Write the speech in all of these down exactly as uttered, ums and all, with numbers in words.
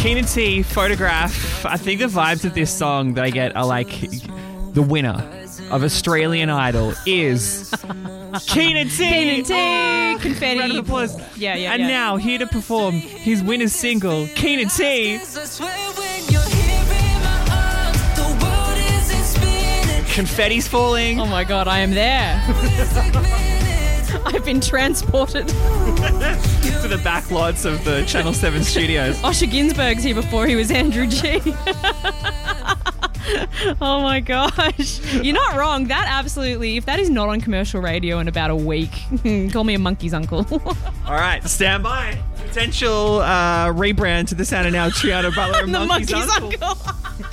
Keenan T, Photograph. I think the vibes of this song that I get are like the winner of Australian Idol is Keenan T. Keenan T. Oh, Confetti. round of applause. Yeah, yeah, And yeah. now here to perform his winner's single, Keenan T. Confetti's falling. Oh my God, I am there. I've been transported. To the back lots of the Channel seven studios. Osher Ginsburg's here before he was Andrew G. Oh my gosh. You're not wrong. That absolutely, if that is not on commercial radio in about a week, call me a monkey's uncle. All right, stand by. Potential uh, rebrand to the Sound of Now, Triana Butler and the Monkey's, monkey's Uncle. uncle.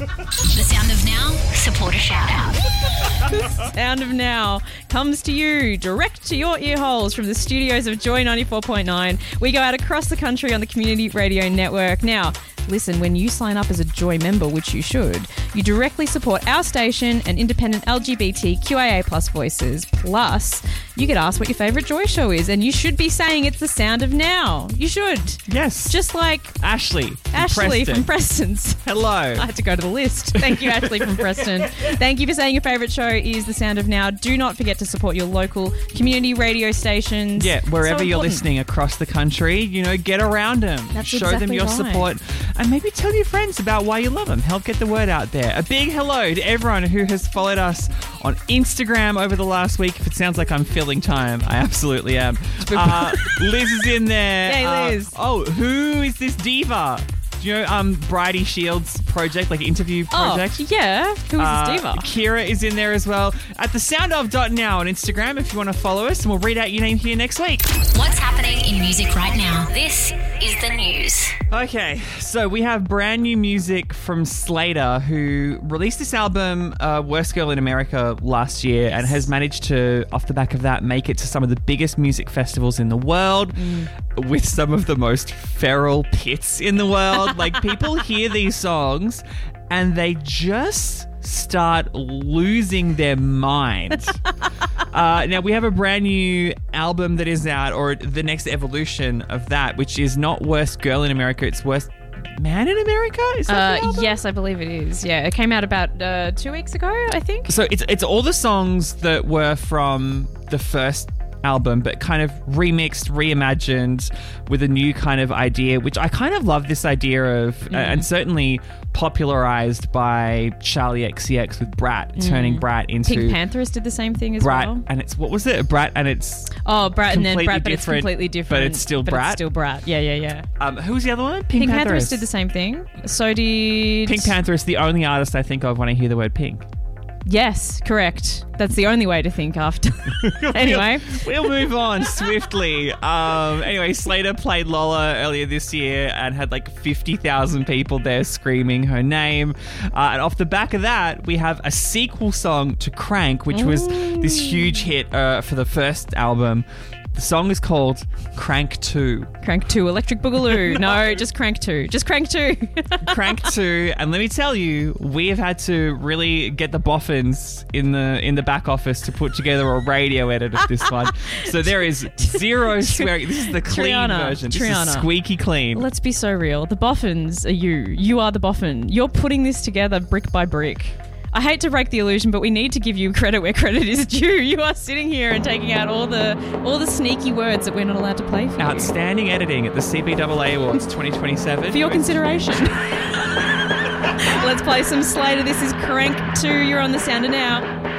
The Sound of Now, supporter shout out. Sound of Now comes to you direct to your ear holes from the studios of Joy ninety-four point nine. We go out across the country on the Community Radio Network. Now, listen, when you sign up as a Joy member, which you should, you directly support our station and independent L G B T Q I A plus voices. Plus, you get asked what your favourite Joy show is, and you should be saying it's the Sound of Now. You should. Yes. Just like Ashley from Ashley Preston. from Preston's. Hello. I had to go to the list. Thank you, Ashley from Preston. Thank you for saying your favourite show is The Sound of Now. Do not forget to support your local community radio stations. Yeah, wherever So you're important. listening across the country, you know, get around them. That's Show them exactly your right. support and maybe tell your friends about why you love them. Help get the word out there. A big hello to everyone who has followed us on Instagram over the last week. If it sounds like I'm filling time, I absolutely am. Uh, Liz is in there. Yay, Uh, Liz. oh, who is this diva? Do you know um, Bridie Shields' project, like interview project? Oh, yeah. Who is Uh, this diva? Kira is in there as well. At the sound of dot now on Instagram if you want to follow us, and we'll read out your name here next week. What's happening in music right now? This is the news. Okay, so we have brand new music from Slater, who released this album, uh, Worst Girl in America, last year, and has managed to, off the back of that, make it to some of the biggest music festivals in the world with some of the most feral pits in the world. Like, people hear these songs and they just start losing their mind. Uh, now, we have a brand new album that is out, or the next evolution of that, which is not Worst Girl in America, it's Worst Man in America? Is that the Uh, album? yes, I believe it is. Yeah, it came out about uh, two weeks ago, I think. So it's it's all the songs that were from the first album, but kind of remixed, reimagined with a new kind of idea, which I kind of love this idea of, uh, and certainly popularized by Charlie X C X with Brat, turning Brat into Pink Panthers did the same thing as Brat, well. and it's, what was it? Brat, and it's, Oh, Brat and then completely Brat, but it's different, completely different. but it's still but Brat? It's still Brat. Yeah, yeah, yeah. um, who was the other one? Pink, Panthers did the same thing. So did... Pink Panther is the only artist I think of when I hear the word pink. Yes, correct. That's the only way to think after. Anyway. We'll, we'll move on swiftly. Um, anyway, Slater played Lola earlier this year and had like fifty thousand people there screaming her name. Uh, and off the back of that, we have a sequel song to Crank, which was this huge hit uh, for the first album. The song is called Crank two. Crank two, Electric Boogaloo. No, just Crank two. Just Crank two. Crank two, and let me tell you, we have had to really get the boffins in the in the back office to put together a radio edit of this one. So there is zero swearing. This is the clean Triana, version. This Triana. is squeaky clean. Let's be so real. The boffins are you. You are the boffin. You're putting this together brick by brick. I hate to break the illusion, but we need to give you credit where credit is due. You are sitting here and taking out all the all the sneaky words that we're not allowed to play for you. Outstanding editing at the C B A A Awards twenty twenty-seven. For your consideration. Let's play some Slater. This is Crank two. You're on the Sounder now.